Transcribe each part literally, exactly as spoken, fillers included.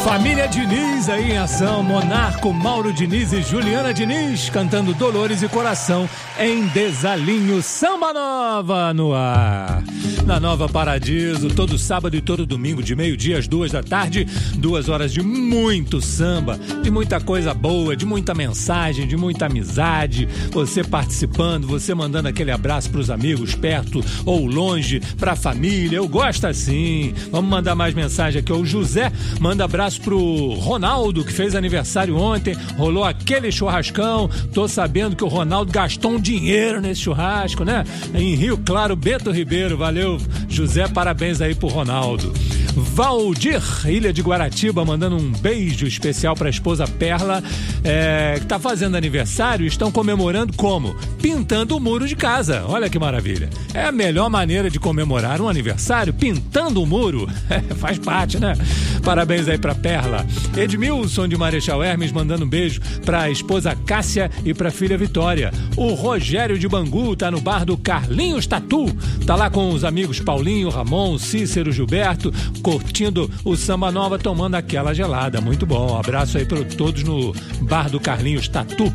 Família Diniz aí em ação, Monarco, Mauro Diniz e Juliana Diniz cantando Dolores e Coração em Desalinho. Samba Nova no ar. Na Nova Paradiso, todo sábado e todo domingo, de meio-dia às duas da tarde, duas horas de muito samba, de muita coisa boa, de muita mensagem, de muita amizade, você participando, você mandando aquele abraço pros amigos, perto ou longe, pra família, eu gosto assim. Vamos mandar mais mensagem aqui, o José manda abraço pro Ronaldo, que fez aniversário ontem, rolou aquele churrascão, tô sabendo que o Ronaldo gastou um dinheiro nesse churrasco, né? Em Rio Claro, Bento Ribeiro, valeu José, parabéns aí pro Ronaldo. Valdir, Ilha de Guaratiba, mandando um beijo especial pra esposa Perla, é, que tá fazendo aniversário e estão comemorando como? Pintando o muro de casa, olha que maravilha. É a melhor maneira de comemorar um aniversário, pintando o muro, é, faz parte, né? Parabéns aí pra Perla. Edmilson de Marechal Hermes mandando um beijo pra esposa Cássia e pra filha Vitória. O Rogério de Bangu tá no bar do Carlinhos Tatu, tá lá com os amigos Paulinho, Ramon, Cícero, Gilberto, curtindo o Samba Nova, tomando aquela gelada. Muito bom, um abraço aí para todos no bar do Carlinhos Tatu.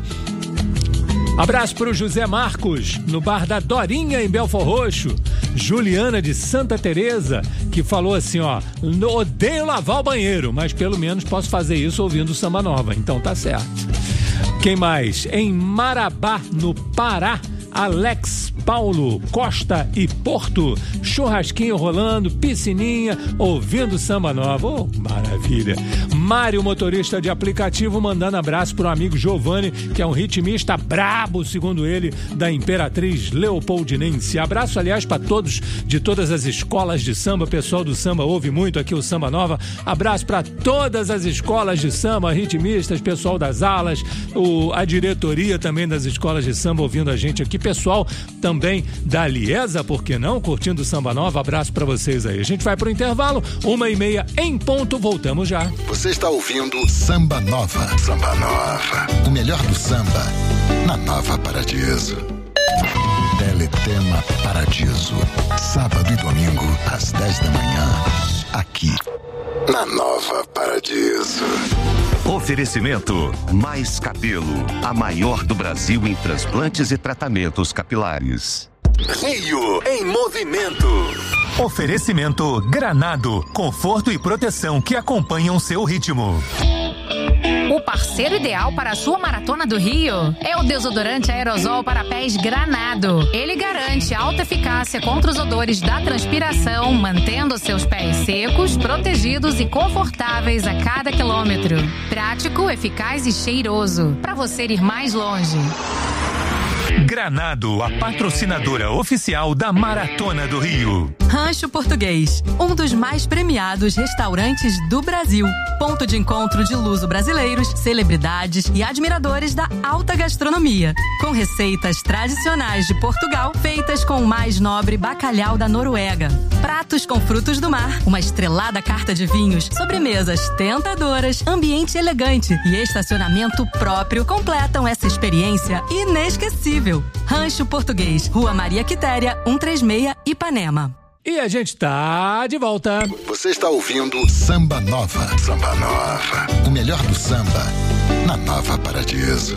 Abraço para o José Marcos, no bar da Dorinha, em Belfort Roxo. Juliana de Santa Teresa, que falou assim, ó, odeio lavar o banheiro, mas pelo menos posso fazer isso ouvindo o Samba Nova, então tá certo. Quem mais? Em Marabá, no Pará, Alex, Paulo, Costa e Porto, churrasquinho rolando, piscininha, ouvindo Samba Nova, oh, maravilha. Mário, motorista de aplicativo, mandando abraço pro amigo Giovanni, que é um ritmista brabo, segundo ele, da Imperatriz Leopoldinense. Abraço, aliás, para todos de todas as escolas de samba, pessoal do samba ouve muito aqui o Samba Nova. Abraço para todas as escolas de samba, ritmistas, pessoal das alas, o, a diretoria também das escolas de samba ouvindo a gente aqui, pessoal também da Liesa, por que não? Curtindo o Samba Nova, abraço pra vocês aí. A gente vai pro intervalo, uma e meia em ponto, voltamos já. Você está ouvindo Samba Nova. Samba Nova. O melhor do samba, na Nova Paradiso. Teletema Paradiso. Sábado e domingo, às dez da manhã. Aqui, na Nova Paradiso. Oferecimento Mais Cabelo, a maior do Brasil em transplantes e tratamentos capilares. Rio em movimento. Oferecimento Granado, conforto e proteção que acompanham seu ritmo. O parceiro ideal para a sua Maratona do Rio é o desodorante aerosol para pés Granado. Ele garante alta eficácia contra os odores da transpiração, mantendo seus pés secos, protegidos e confortáveis a cada quilômetro. Prático, eficaz e cheiroso, para você ir mais longe. Granado, a patrocinadora oficial da Maratona do Rio. Rancho Português, um dos mais premiados restaurantes do Brasil. Ponto de encontro de luso-brasileiros, celebridades e admiradores da alta gastronomia. Com receitas tradicionais de Portugal, feitas com o mais nobre bacalhau da Noruega. Pratos com frutos do mar, uma estrelada carta de vinhos, sobremesas tentadoras, ambiente elegante e estacionamento próprio completam essa experiência inesquecível. Rancho Português, Rua Maria Quitéria, cento e trinta e seis, Ipanema. E a gente tá de volta. Você está ouvindo Samba Nova. Samba Nova. O melhor do samba, na Nova Paradiso.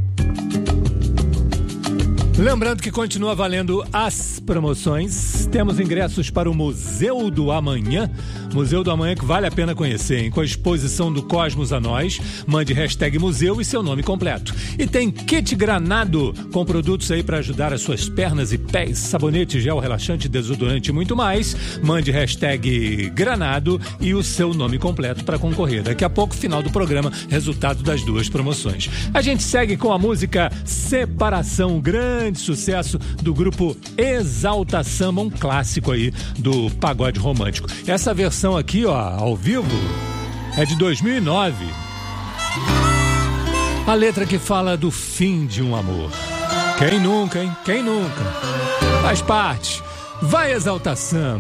Lembrando que continua valendo as promoções. Temos ingressos para o Museu do Amanhã. Museu do Amanhã que vale a pena conhecer, hein? Com a exposição do Cosmos a Nós. Mande hashtag museu e seu nome completo. E tem kit Granado, com produtos aí para ajudar as suas pernas e pés. Sabonete, gel relaxante, desodorante e muito mais. Mande hashtag Granado e o seu nome completo para concorrer. Daqui a pouco, final do programa, resultado das duas promoções. A gente segue com a música Separação, grande sucesso do grupo Exalta Samba, um clássico aí do pagode romântico. Essa versão aqui, ó, ao vivo, é de dois mil e nove. A letra que fala do fim de um amor. Quem nunca, hein? Quem nunca? Faz parte. Vai Exalta Samba.